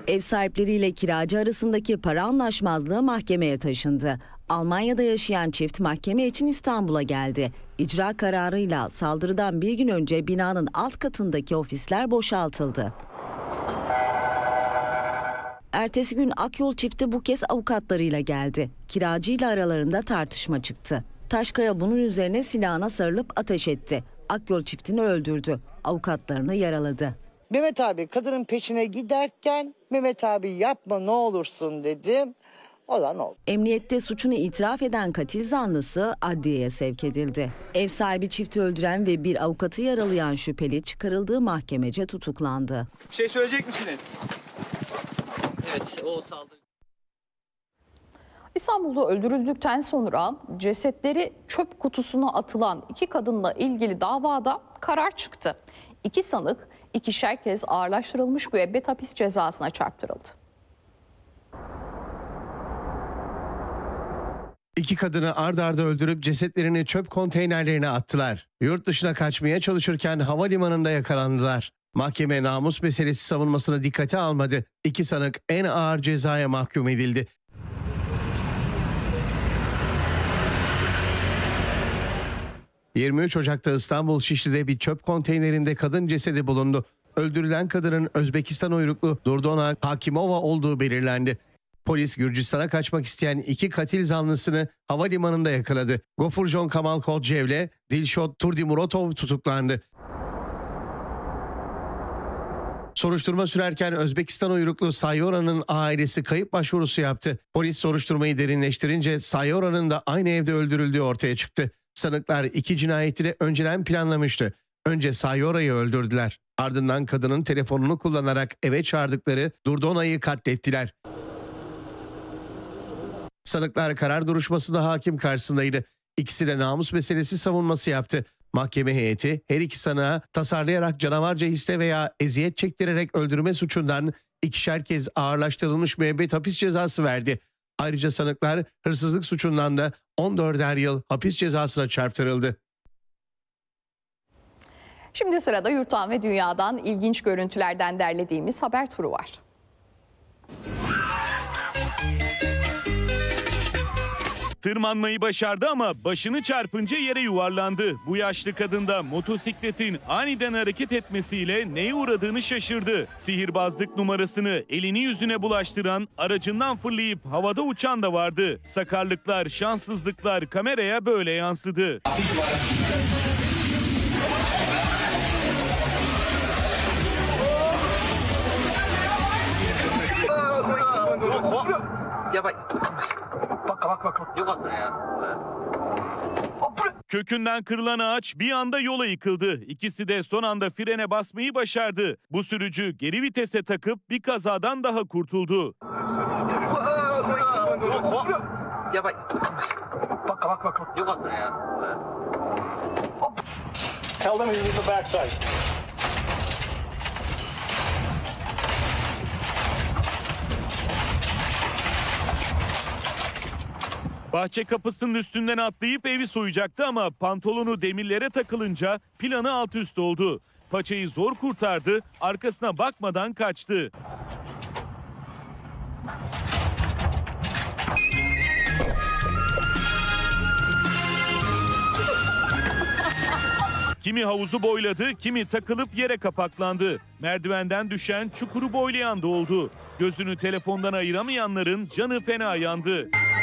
Ev sahipleriyle kiracı arasındaki para anlaşmazlığı mahkemeye taşındı. Almanya'da yaşayan çift mahkeme için İstanbul'a geldi. İcra kararıyla saldırıdan bir gün önce binanın alt katındaki ofisler boşaltıldı. Ertesi gün Akyol çifti bu kez avukatlarıyla geldi. Kiracıyla aralarında tartışma çıktı. Taşkaya bunun üzerine silahına sarılıp ateş etti. Akyol çiftini öldürdü. Avukatlarını yaraladı. Mehmet abi kadının peşine giderken Mehmet abi yapma ne olursun dedim. Olan oldu. Emniyette suçunu itiraf eden katil zanlısı adliyeye sevk edildi. Ev sahibi çifti öldüren ve bir avukatı yaralayan şüpheli çıkarıldığı mahkemece tutuklandı. Bir şey söyleyecek misiniz? Evet, o saldırı. İstanbul'da öldürüldükten sonra cesetleri çöp kutusuna atılan 2 kadınla ilgili davada karar çıktı. 2 sanık 2'şer kez ağırlaştırılmış müebbet hapis cezasına çarptırıldı. 2 kadını ard arda öldürüp cesetlerini çöp konteynerlerine attılar. Yurt dışına kaçmaya çalışırken havalimanında yakalandılar. Mahkeme namus meselesi savunmasını dikkate almadı. 2 sanık en ağır cezaya mahkum edildi. ...23 Ocak'ta İstanbul Şişli'de bir çöp konteynerinde kadın cesedi bulundu. Öldürülen kadının Özbekistan uyruklu Durdona Hakimova olduğu belirlendi. Polis Gürcistan'a kaçmak isteyen 2 katil zanlısını havalimanında yakaladı. Gofurjon Kamal Kodjev'le Dilshot Turdimuratov tutuklandı. Soruşturma sürerken Özbekistan uyruklu Sayyora'nın ailesi kayıp başvurusu yaptı. Polis soruşturmayı derinleştirince Sayyora'nın da aynı evde öldürüldüğü ortaya çıktı. Sanıklar 2 cinayeti de önceden planlamıştı. Önce Sayyora'yı öldürdüler. Ardından kadının telefonunu kullanarak eve çağırdıkları Durdona'yı katlettiler. Sanıklar karar duruşmasında hakim karşısındaydı. İkisi de namus meselesi savunması yaptı. Mahkeme heyeti her 2 sanığa tasarlayarak canavarca hisse veya eziyet çektirerek öldürme suçundan 2'şer kez ağırlaştırılmış müebbet hapis cezası verdi. Ayrıca sanıklar hırsızlık suçundan da 14'er yıl hapis cezasına çarptırıldı. Şimdi sırada yurttan ve dünyadan ilginç görüntülerden derlediğimiz haber turu var. Tırmanmayı başardı ama başını çarpınca yere yuvarlandı. Bu yaşlı kadın da motosikletin aniden hareket etmesiyle neye uğradığını şaşırdı. Sihirbazlık numarasını elini yüzüne bulaştıran, aracından fırlayıp havada uçan da vardı. Sakarlıklar, şanssızlıklar kameraya böyle yansıdı. Kökünden kırılan ağaç bir anda yola yıkıldı. İkisi de son anda frene basmayı başardı. Bu sürücü geri vitese takıp bir kazadan daha kurtuldu. Bahçe kapısının üstünden atlayıp evi soyacaktı ama pantolonu demirlere takılınca planı alt üst oldu. Paçayı zor kurtardı, arkasına bakmadan kaçtı. Kimi havuzu boyladı, kimi takılıp yere kapaklandı. Merdivenden düşen çukuru boylayan da oldu. Gözünü telefondan ayıramayanların canı fena yandı.